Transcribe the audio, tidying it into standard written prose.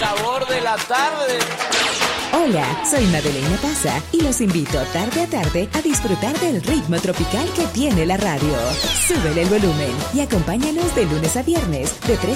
sabor de la tarde. Hola, soy Madeleine Pazza y los invito tarde a tarde a disfrutar del ritmo tropical que tiene la radio. Súbele el volumen y acompáñanos de lunes a viernes de 3